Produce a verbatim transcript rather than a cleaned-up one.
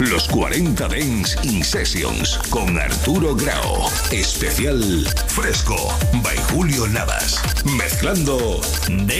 Los cuarenta Dance In Sessions con Arturo Grau. Especial Fresco by Julio Navas. Mezclando